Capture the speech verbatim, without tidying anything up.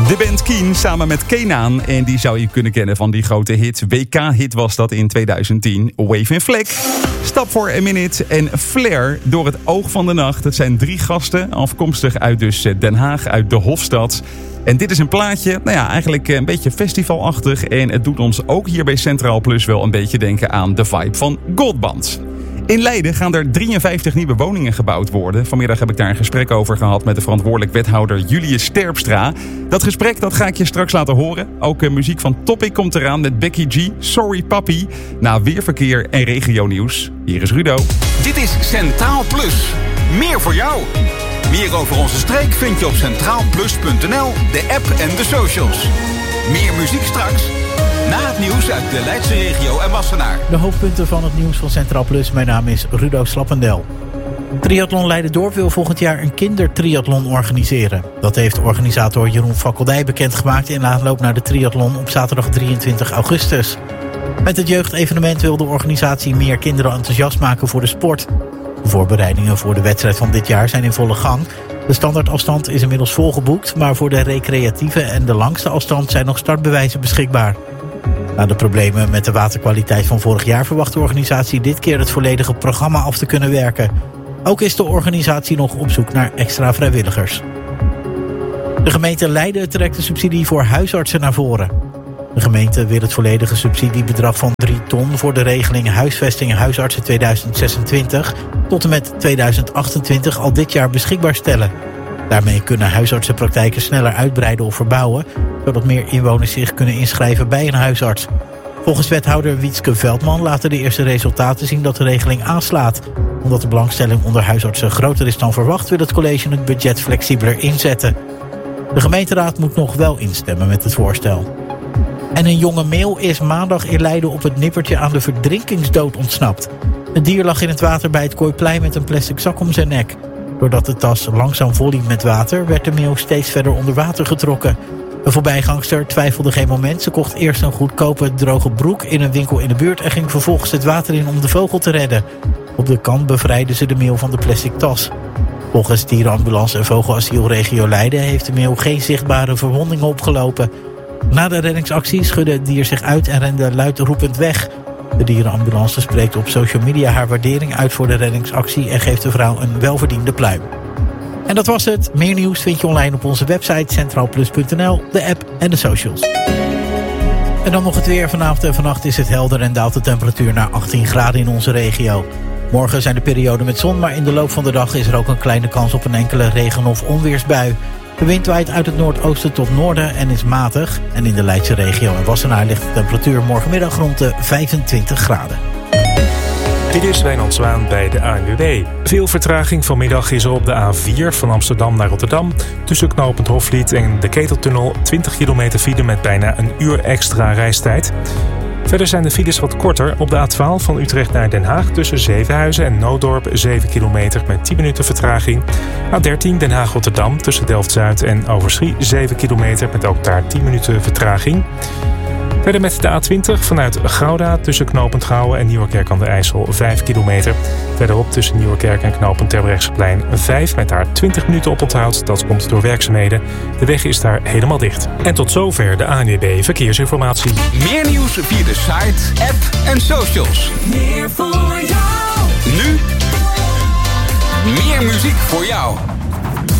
De band Keen samen met Kenaan. En die zou je kunnen kennen van die grote hit. W K-hit was dat in tweeduizend tien. Wave in Fleck. Stap voor a Minute en Flair door het oog van de nacht. Het zijn drie gasten, afkomstig uit dus Den Haag, uit de Hofstad. En dit is een plaatje, nou ja, eigenlijk een beetje festivalachtig. En het doet ons ook hier bij Centraal Plus wel een beetje denken aan de vibe van Goldband. In Leiden gaan er drieënvijftig nieuwe woningen gebouwd worden. Vanmiddag heb ik daar een gesprek over gehad met de verantwoordelijk wethouder Julius Sterpstra. Dat gesprek dat ga ik je straks laten horen. Ook uh, muziek van Topic komt eraan met Becky G, Sorry Papi. Na weerverkeer en regionieuws. Hier is Rudo. Dit is Centraal Plus. Meer voor jou. Meer over onze streek vind je op centraal plus punt n l, de app en de socials. Meer muziek straks. Na het nieuws uit de Leidse regio en Wassenaar. De hoofdpunten van het nieuws van Centraal Plus. Mijn naam is Rudo Slappendel. Triathlon Leiden-Dorp wil volgend jaar een kindertriathlon organiseren. Dat heeft organisator Jeroen Fakkeldij bekendgemaakt in aanloop naar de triathlon op zaterdag drieëntwintig augustus. Met het jeugdevenement wil de organisatie meer kinderen enthousiast maken voor de sport. De voorbereidingen voor de wedstrijd van dit jaar zijn in volle gang. De standaardafstand is inmiddels volgeboekt, maar voor de recreatieve en de langste afstand zijn nog startbewijzen beschikbaar. Na de problemen met de waterkwaliteit van vorig jaar verwacht de organisatie dit keer het volledige programma af te kunnen werken. Ook is de organisatie nog op zoek naar extra vrijwilligers. De gemeente Leiden trekt de subsidie voor huisartsen naar voren. De gemeente wil het volledige subsidiebedrag van drie ton voor de regeling huisvesting huisartsen tweeduizend zesentwintig tot en met tweeduizend achtentwintig al dit jaar beschikbaar stellen. Daarmee kunnen huisartsenpraktijken sneller uitbreiden of verbouwen, zodat meer inwoners zich kunnen inschrijven bij een huisarts. Volgens wethouder Wietske Veldman laten de eerste resultaten zien dat de regeling aanslaat. Omdat de belangstelling onder huisartsen groter is dan verwacht, wil het college het budget flexibeler inzetten. De gemeenteraad moet nog wel instemmen met het voorstel. En een jonge meeuw is maandag in Leiden op het nippertje aan de verdrinkingsdood ontsnapt. Het dier lag in het water bij het Kooiplein met een plastic zak om zijn nek. Doordat de tas langzaam volliep met water, werd de meeuw steeds verder onder water getrokken. Een voorbijgangster twijfelde geen moment. Ze kocht eerst een goedkope droge broek in een winkel in de buurt en ging vervolgens het water in om de vogel te redden. Op de kant bevrijdde ze de meeuw van de plastic tas. Volgens dierenambulance en vogelasiel regio Leiden heeft de meeuw geen zichtbare verwondingen opgelopen. Na de reddingsactie schudde het dier zich uit en rende luidroepend weg. De dierenambulance spreekt op social media haar waardering uit voor de reddingsactie en geeft de vrouw een welverdiende pluim. En dat was het. Meer nieuws vind je online op onze website centraal plus punt n l, de app en de socials. En dan nog het weer. Vanavond en vannacht is het helder en daalt de temperatuur naar achttien graden in onze regio. Morgen zijn de perioden met zon, maar in de loop van de dag is er ook een kleine kans op een enkele regen- of onweersbui. De wind waait uit het noordoosten tot noorden en is matig. En in de Leidse regio en Wassenaar ligt de temperatuur morgenmiddag rond de vijfentwintig graden. Dit is Wijnand Zwaan bij de A N W B. Veel vertraging vanmiddag is er op de A vier van Amsterdam naar Rotterdam. Tussen knooppunt Hofvliet en de Keteltunnel twintig kilometer file met bijna een uur extra reistijd. Verder zijn de files wat korter. Op de A twaalf van Utrecht naar Den Haag tussen Zevenhuizen en Nooddorp zeven kilometer met tien minuten vertraging. A dertien Den Haag-Rotterdam tussen Delft-Zuid en Overschie zeven kilometer met ook daar tien minuten vertraging. Verder met de A twintig vanuit Gouda tussen knooppunt Gouwen en Nieuwerkerk aan de IJssel vijf kilometer. Verderop tussen Nieuwerkerk en knooppunt Terbrechtseplein vijf met daar twintig minuten op onthoud. Dat komt door werkzaamheden. De weg is daar helemaal dicht. En tot zover de A N W B Verkeersinformatie. Meer nieuws via de site, app en socials. Meer voor jou. Nu meer muziek voor jou.